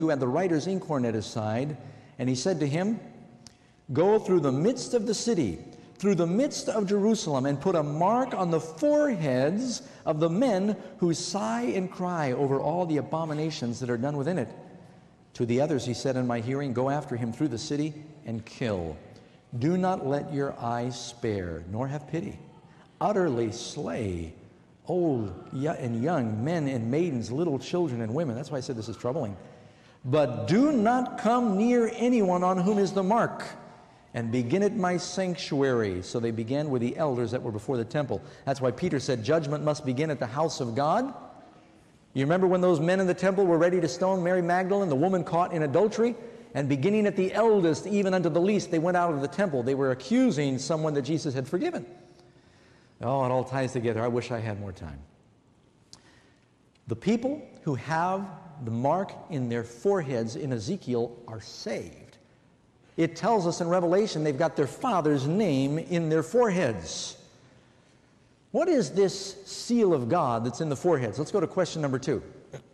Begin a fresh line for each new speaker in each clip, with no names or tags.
who had the writer's inkhorn at his side, and he said to him, "Go through the midst of the city, through the midst of Jerusalem, and put a mark on the foreheads of the men who sigh and cry over all the abominations that are done within it." To the others he said in my hearing, "Go after him through the city and kill. Do not let your eyes spare, nor have pity. Utterly slay old and young, men and maidens, little children and women." That's why I said this is troubling. "But do not come near anyone on whom is the mark, and begin at my sanctuary." So they began with the elders that were before the temple. That's why Peter said judgment must begin at the house of God. You remember when those men in the temple were ready to stone Mary Magdalene, the woman caught in adultery? And beginning at the eldest, even unto the least, they went out of the temple. They were accusing someone that Jesus had forgiven. Oh, it all ties together. I wish I had more time. The people who have the mark in their foreheads in Ezekiel are saved. It tells us in Revelation they've got their Father's name in their foreheads. What is this seal of God that's in the foreheads? Let's go to question number 2.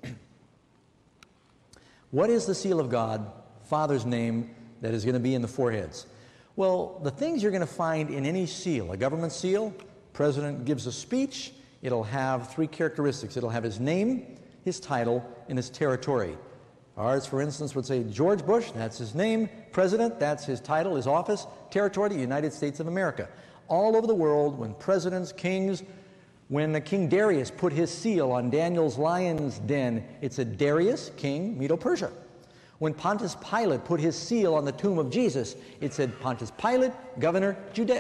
What is the seal of God, Father's name, that is going to be in the foreheads? Well, the things you're going to find in any seal, a government seal, president gives a speech, it'll have 3 characteristics. It'll have his name, his title, and his territory. Ours, for instance, would say George Bush, that's his name. President, that's his title, his office. Territory, the United States of America. All over the world, when presidents, kings, when King Darius put his seal on Daniel's lion's den, it said Darius, king, Medo-Persia. When Pontius Pilate put his seal on the tomb of Jesus, it said Pontius Pilate, governor,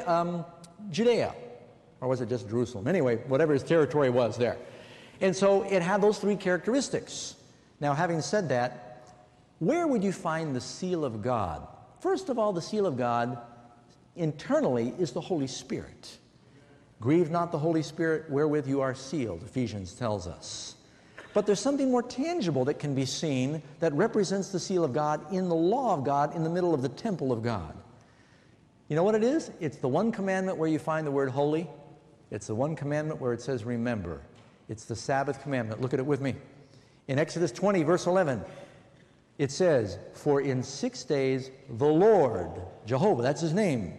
Judea. Or was it just Jerusalem? Anyway, whatever his territory was there. And so it had those 3 characteristics. Now, having said that, where would you find the seal of God? First of all, the seal of God internally is the Holy Spirit. Grieve not the Holy Spirit wherewith you are sealed, Ephesians tells us. But there's something more tangible that can be seen that represents the seal of God in the law of God in the middle of the temple of God. You know what it is? It's the one commandment where you find the word holy. It's the one commandment where it says remember. It's the Sabbath commandment. Look at it with me. In Exodus 20, verse 11, it says, "For in 6 days the Lord," Jehovah, that's his name,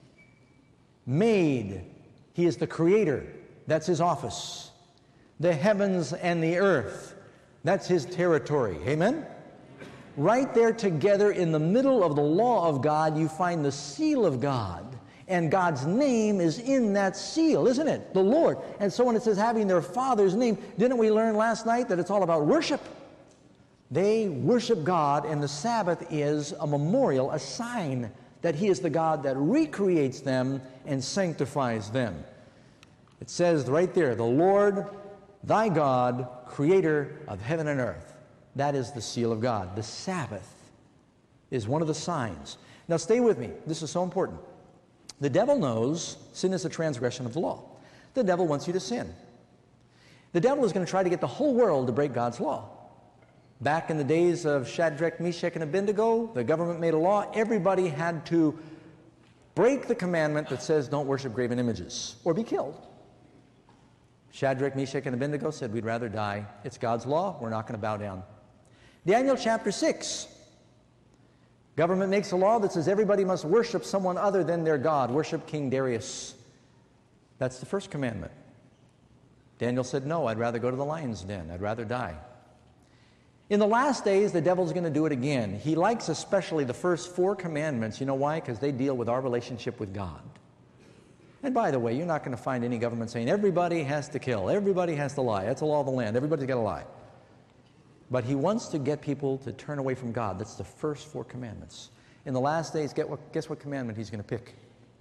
"made," he is the creator, that's his office, "the heavens and the earth," that's his territory. Amen? Right there together in the middle of the law of God, you find the seal of God. And God's name is in that seal, isn't it? The Lord. And so when it says having their Father's name, didn't we learn last night that it's all about worship? They worship God, and the Sabbath is a memorial, a sign that he is the God that recreates them and sanctifies them. It says right there, "The Lord, thy God, creator of heaven and earth." That is the seal of God. The Sabbath is one of the signs. Now stay with me. This is so important. The devil knows sin is a transgression of the law. The devil wants you to sin. The devil is going to try to get the whole world to break God's law. Back in the days of Shadrach, Meshach, and Abednego, the government made a law. Everybody had to break the commandment that says don't worship graven images or be killed. Shadrach, Meshach, and Abednego said, "We'd rather die. It's God's law. We're not going to bow down." Daniel chapter 6. Government makes a law that says everybody must worship someone other than their God. Worship King Darius. That's the first commandment. Daniel said, "No, I'd rather go to the lion's den. I'd rather die." In the last days, the devil's going to do it again. He likes especially the first 4 commandments. You know why? Because they deal with our relationship with God. And by the way, you're not going to find any government saying everybody has to kill, everybody has to lie. That's the law of the land. Everybody's got to lie. But he wants to get people to turn away from God. That's the first 4 commandments. In the last days, guess what commandment he's going to pick?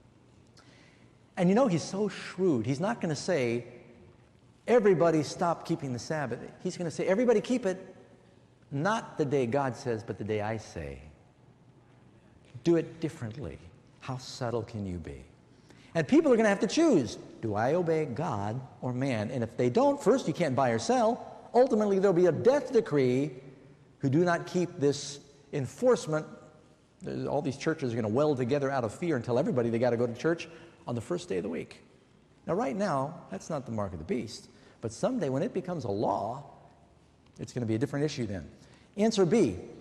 And you know, he's so shrewd. He's not going to say, everybody stop keeping the Sabbath. He's going to say, everybody keep it, not the day God says, but the day I say. Do it differently. How subtle can you be? And people are going to have to choose. Do I obey God or man? And if they don't, first, you can't buy or sell. Ultimately, there'll be a death decree who do not keep this enforcement. All these churches are going to weld together out of fear and tell everybody they got to go to church on the first day of the week. Now, right now, that's not the mark of the beast. But someday, when it becomes a law, it's going to be a different issue then. Answer B.